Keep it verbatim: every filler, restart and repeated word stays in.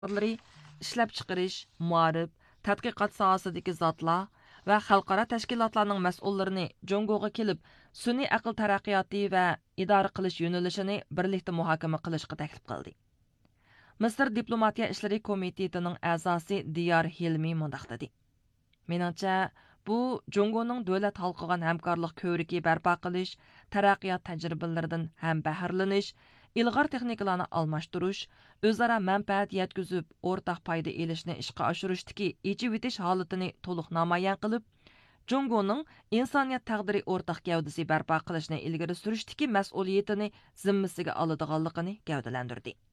ishlab chiqarish, muarif, tadqiqot sohasidagi zotlar va xalqaro tashkilotlarning mas'ullarini Jongoga kelib, sun'iy aql taraqqiyoti va idora qilish yo'nalishini birlikda muhokama qilishga taklif qildi. Misr Diplomatiya ishlari komitetining a'zosi Diyar Hilmi mundaq dedi. Meningcha, bu Jongoning davlat halqigan hamkorlik ko'rigi barpo qilish, taraqqiyot tajribalaridan ham bahrlanish, ilg'or texnikalarni almashtirish, o'zaro manfaat yetkazib, o'rtaq foyda elishni ishga oshirishdagi echib etish holatini to'liq namoyon qilib, Jongoning insoniyat taqdiri o'rtaq gavdasi barpo qilishni ilgari surishdagi mas'uliyatini zimmasiga oladiganligini gavdalantirdi.